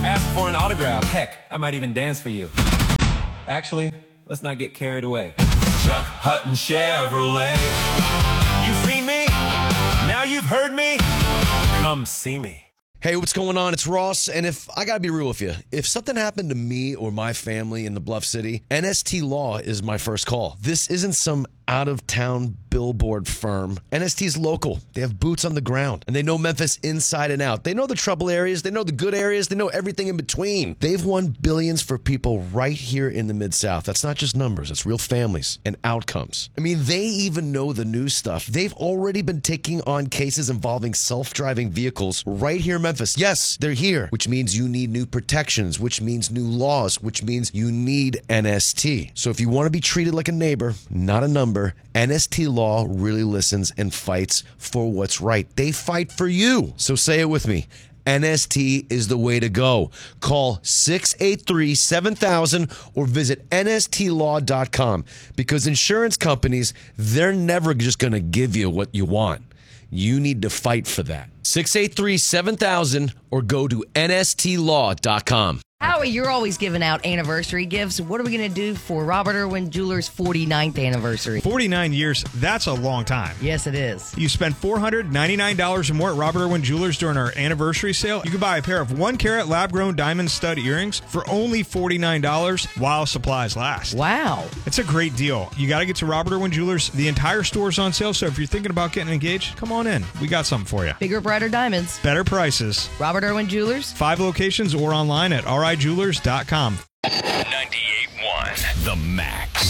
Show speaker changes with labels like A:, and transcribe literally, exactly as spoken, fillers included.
A: Ask for an autograph. Heck, I might even dance for you. Actually, let's not get carried away. Chuck Hutton Chevrolet. You've seen me, now you've heard me. Come see me.
B: Hey, what's going on? It's Ross, and if I gotta be real with you, if something happened to me or my family in the Bluff City, N S T Law is my first call. This isn't some out-of-town billboard firm. N S T's local. They have boots on the ground, and they know Memphis inside and out. They know the trouble areas, they know the good areas, they know everything in between. They've won billions for people right here in the Mid-South. That's not just numbers, it's real families and outcomes. I mean, they even know the new stuff. They've already been taking on cases involving self-driving vehicles right here in Memphis. Yes, they're here, which means you need new protections, which means new laws, which means you need N S T. So if you want to be treated like a neighbor, not a number, N S T Law really listens and fights for what's right. They fight for you. So say it with me. N S T is the way to go. Call six eight three, seven thousand or visit N S T law dot com because insurance companies, they're never just going to give you what you want. You need to fight for that. six eight three, seven thousand or go to N S T law dot com.
C: Howie, you're always giving out anniversary gifts. What are we going to do for Robert Irwin Jewelers' forty-ninth anniversary?
D: forty-nine years, that's a long time.
C: Yes, it is.
D: You spend four hundred ninety-nine dollars or more at Robert Irwin Jewelers during our anniversary sale. You can buy a pair of one-carat lab-grown diamond stud earrings for only forty-nine dollars while supplies last.
C: Wow.
D: It's a great deal. You got to get to Robert Irwin Jewelers. The entire store's on sale, so if you're thinking about getting engaged, come on in. We got something for you.
C: Bigger, brighter diamonds.
D: Better prices.
C: Robert Irwin Jewelers.
D: Five locations or online at R I jewelers dot com.
E: ninety-eight point one The Mac.